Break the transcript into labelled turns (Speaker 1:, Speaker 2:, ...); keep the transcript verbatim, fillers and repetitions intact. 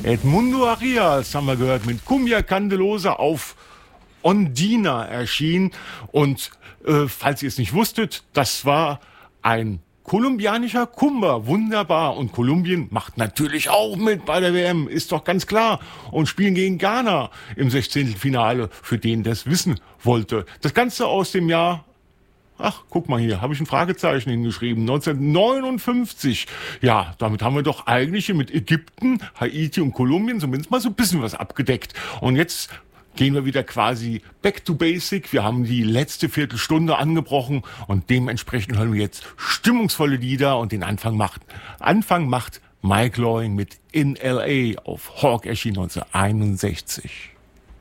Speaker 1: Edmundo Arias haben wir gehört mit Cumbia Candelosa auf Ondina erschienen. Und äh, falls ihr es nicht wusstet, das war ein kolumbianischer Kumba, wunderbar. Und Kolumbien macht natürlich auch mit bei der W M, ist doch ganz klar. Und spielen gegen Ghana im Sechzehntelfinale, für den das wissen wollte. Das Ganze aus dem Jahr, ach, guck mal hier, habe ich ein Fragezeichen hingeschrieben, neunzehnhundertneunundfünfzig. Ja, damit haben wir doch eigentlich mit Ägypten, Haiti und Kolumbien zumindest mal so ein bisschen was abgedeckt. Und jetzt gehen wir wieder quasi back to basic. Wir haben die letzte Viertelstunde angebrochen und dementsprechend hören wir jetzt stimmungsvolle Lieder und den Anfang macht, Anfang macht Mike Loring mit In L A auf Hawk, erschien neunzehnhunderteinundsechzig.